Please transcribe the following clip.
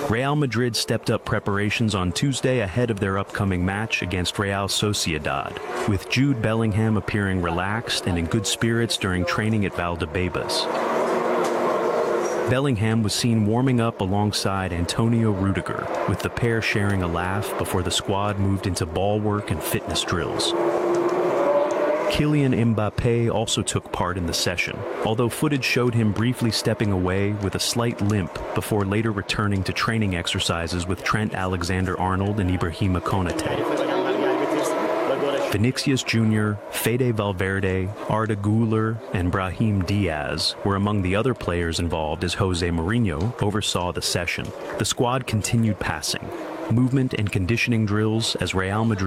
Real Madrid stepped up preparations on Tuesday ahead of their upcoming match against Real Sociedad, with Jude Bellingham appearing relaxed and in good spirits during training at Valdebebas. Bellingham was seen warming up alongside Antonio Rudiger, with the pair sharing a laugh before the squad moved into ball work and fitness drills. Kylian Mbappé also took part in the session, although footage showed him briefly stepping away with a slight limp before later returning to training exercises with Trent Alexander-Arnold and Ibrahima Konate. Vinicius Jr., Fede Valverde, Arda Güler, and Brahim Diaz were among the other players involved as Jose Mourinho oversaw the session. The squad continued passing, movement and conditioning drills as Real Madrid